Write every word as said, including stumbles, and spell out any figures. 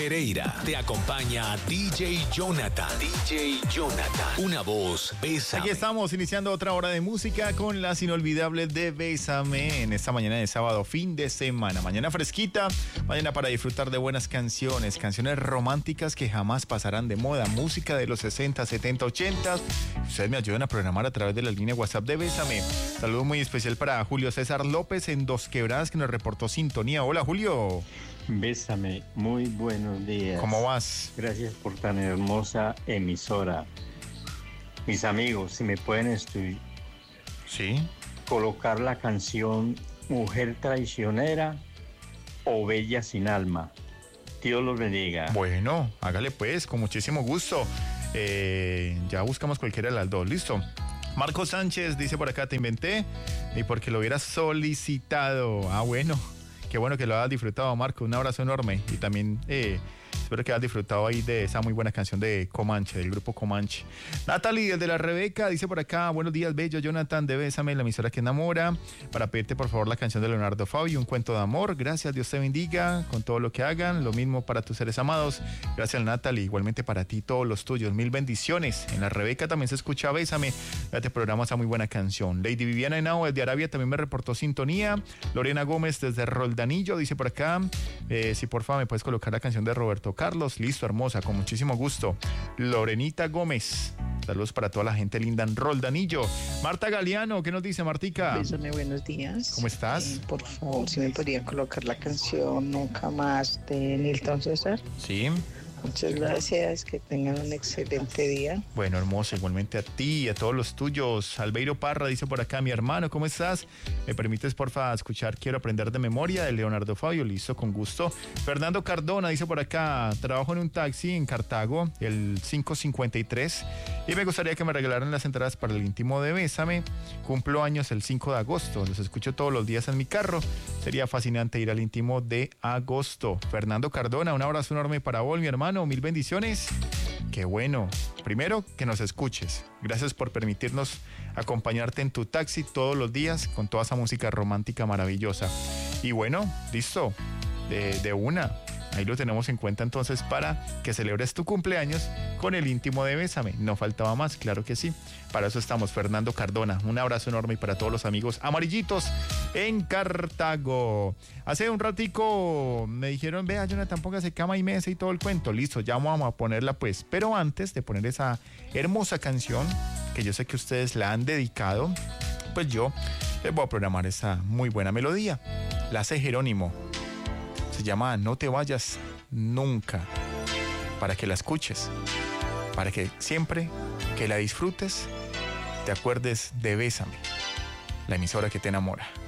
Pereira. Te acompaña D J Jonathan. D J Jonathan. Una voz, Bésame. Aquí estamos iniciando otra hora de música con las inolvidables de Bésame en esta mañana de sábado, fin de semana. Mañana fresquita, mañana para disfrutar de buenas canciones, canciones románticas que jamás pasarán de moda, música de los sesenta, setenta, ochenta. Ustedes me ayudan a programar a través de la línea WhatsApp de Bésame. Saludo muy especial para Julio César López en Dos Quebradas que nos reportó sintonía. Hola, Julio. Bésame, muy buenos días. ¿Cómo vas? Gracias por tan hermosa emisora. Mis amigos, si me pueden estudiar. Sí. Colocar la canción Mujer Traicionera o Bella Sin Alma. Dios los bendiga. Bueno, hágale pues, con muchísimo gusto. Eh, ya buscamos cualquiera de las dos, ¿listo? Marco Sánchez dice por acá, te inventé, ni porque lo hubieras solicitado. Ah, bueno. Qué bueno que lo hayas disfrutado, Marco. Un abrazo enorme. Y también eh, espero que hayas disfrutado ahí de esa muy buena canción de Comanche, del grupo Comanche. Natalie, el de la Rebeca, dice por acá, buenos días, bello Jonathan, de Bésame, la emisora que enamora. Para pedirte, por favor, la canción de Leonardo Fabio, Un cuento de amor. Gracias, Dios te bendiga con todo lo que hagan. Lo mismo para tus seres amados. Gracias, Natalie. Igualmente para ti, todos los tuyos. Mil bendiciones. En la Rebeca también se escucha Bésame. Ya te programa esa muy buena canción. Lady Viviana Henao, desde Arabia, también me reportó sintonía. Lorena Gómez, desde Roldanillo, dice por acá, eh, si por favor me puedes colocar la canción de Roberto Carlos. Listo, hermosa, con muchísimo gusto. Lorenita Gómez, saludos para toda la gente linda en Roldanillo. Marta Galeano, ¿qué nos dice, Martica? Bésame, buenos días. ¿Cómo estás? Eh, por favor, si me podría colocar la canción Nunca Más de Nilton César. Sí. Muchas gracias, que tengan un excelente día. Bueno, hermosa, igualmente a ti y a todos los tuyos. Albeiro Parra dice por acá, mi hermano, ¿cómo estás? ¿Me permites, porfa, escuchar Quiero aprender de memoria de Leonardo Fabio? Listo, con gusto. Fernando Cardona dice por acá, trabajo en un taxi en Cartago, el cinco cincuenta y tres, y me gustaría que me regalaran las entradas para el íntimo de Bésame. Cumplo años el cinco de agosto, los escucho todos los días en mi carro. Sería fascinante ir al íntimo de agosto. Fernando Cardona, un abrazo enorme para vos, mi hermano. Mil bendiciones. Qué bueno. Primero, que nos escuches. Gracias por permitirnos acompañarte en tu taxi todos los días con toda esa música romántica maravillosa. Y bueno, listo. De, de una. Ahí lo tenemos en cuenta entonces para que celebres tu cumpleaños con el íntimo de Bésame. No faltaba más, claro que sí. Para eso estamos, Fernando Cardona. Un abrazo enorme para todos los amigos amarillitos en Cartago. Hace un ratico me dijeron, vea, Jonathan, póngase cama y mesa y todo el cuento. Listo, ya vamos a ponerla pues. Pero antes de poner esa hermosa canción, que yo sé que ustedes la han dedicado, pues yo les voy a programar esa muy buena melodía. La hace Jerónimo. Se llama No te vayas nunca, para que la escuches, para que siempre que la disfrutes te acuerdes de Bésame, la emisora que te enamora.